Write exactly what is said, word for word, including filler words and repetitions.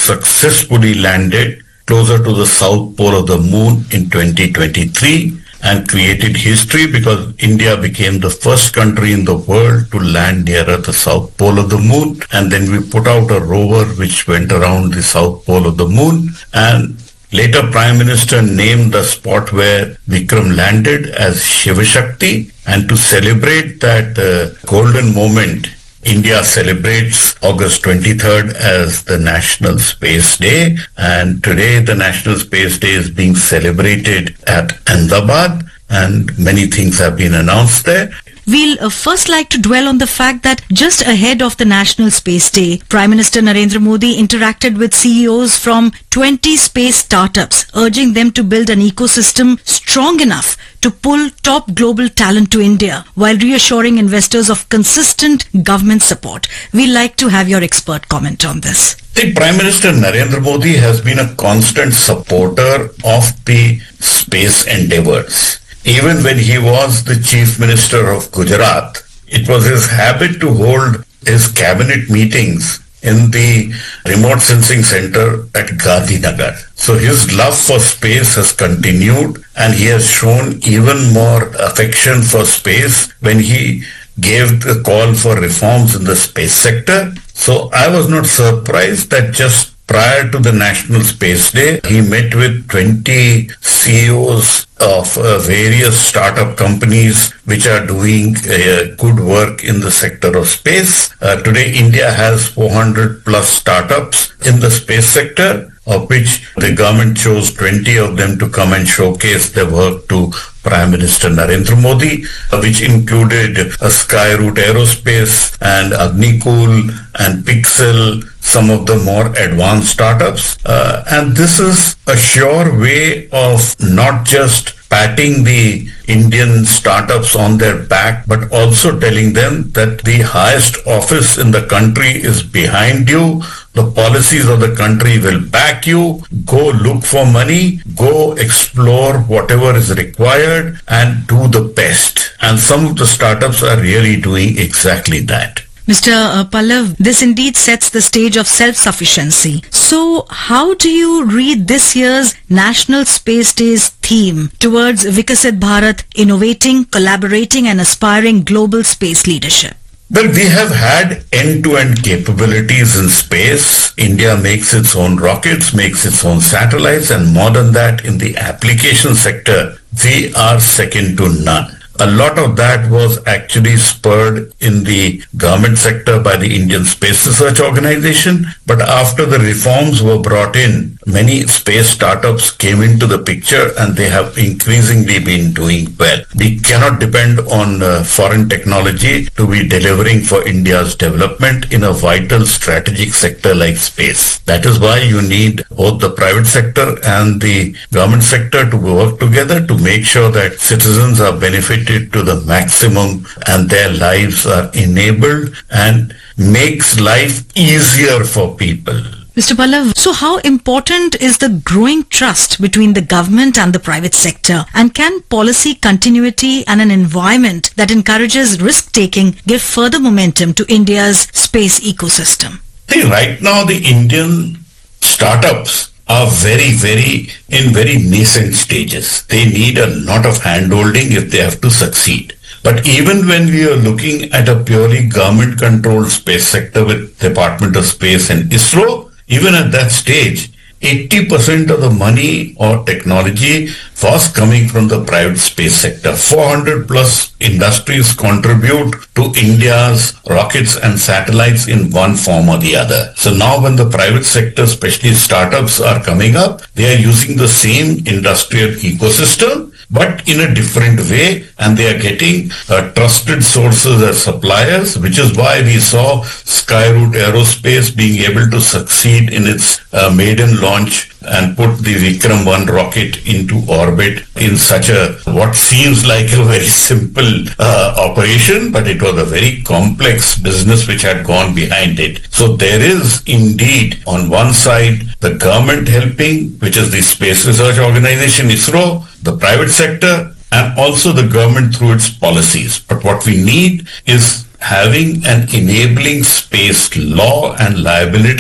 successfully landed closer to the south pole of the moon in twenty twenty-three and created history because India became the first country in the world to land nearer the south pole of the moon. And then we put out a rover which went around the south pole of the moon, and later Prime Minister named the spot where Vikram landed as Shiva Shakti. And to celebrate that uh, golden moment, India celebrates August twenty-third as the National Space Day, and today the National Space Day is being celebrated at Ahmedabad, and many things have been announced there. We'll uh, first like to dwell on the fact that just ahead of the National Space Day, Prime Minister Narendra Modi interacted with C E Os from twenty space startups, urging them to build an ecosystem strong enough to pull top global talent to India, while reassuring investors of consistent government support. We'd like to have your expert comment on this. The Prime Minister Narendra Modi has been a constant supporter of the space endeavors. Even when he was the Chief Minister of Gujarat, it was his habit to hold his cabinet meetings in the remote sensing center at Gandhinagar. So his love for space has continued, and he has shown even more affection for space when he gave the call for reforms in the space sector. So I was not surprised that just prior to the National Space Day, he met with twenty C E Os of uh, various startup companies which are doing uh, good work in the sector of space. Uh, today, India has four hundred plus startups in the space sector, of which the government chose twenty of them to come and showcase their work to Prime Minister Narendra Modi, uh, which included uh, Skyroot Aerospace and Agnikul and Pixel, some of the more advanced startups. Uh, and this is a sure way of not just patting the Indian startups on their back, but also telling them that the highest office in the country is behind you. The policies of the country will back you. Go look for money, go explore whatever is required, and do the best. And some of the startups are really doing exactly that. Mister Uh, Pallav, this indeed sets the stage of self-sufficiency. So how do you read this year's National Space Day's theme towards Vikasit Bharat, innovating, collaborating and aspiring global space leadership? Well, we have had end-to-end capabilities in space. India makes its own rockets, makes its own satellites, and more than that, in the application sector, we are second to none. A lot of that was actually spurred in the government sector by the Indian Space Research Organization. But after the reforms were brought in, many space startups came into the picture, and they have increasingly been doing well. We cannot depend on uh, foreign technology to be delivering for India's development in a vital strategic sector like space. That is why you need both the private sector and the government sector to work together to make sure that citizens are benefited to the maximum and their lives are enabled and makes life easier for people. Mister Pallav, so how important is the growing trust between the government and the private sector? And can policy continuity and an environment that encourages risk-taking give further momentum to India's space ecosystem? See, right now the Indian startups are very, very, in very nascent stages. They need a lot of handholding if they have to succeed. But even when we are looking at a purely government-controlled space sector with Department of Space and ISRO, even at that stage, eighty percent of the money or technology was coming from the private space sector. four hundred plus industries contribute to India's rockets and satellites in one form or the other. So now when the private sector, especially startups, are coming up, they are using the same industrial ecosystem, but in a different way, and they are getting uh, trusted sources as suppliers, which is why we saw Skyroot Aerospace being able to succeed in its uh, maiden launch and put the Vikram one rocket into orbit in such a, what seems like a very simple uh, operation, but it was a very complex business which had gone behind it. So there is indeed on one side the government helping, which is the Space Research Organization, ISRO, the private sector, and also the government through its policies. But what we need is having an enabling space law and liability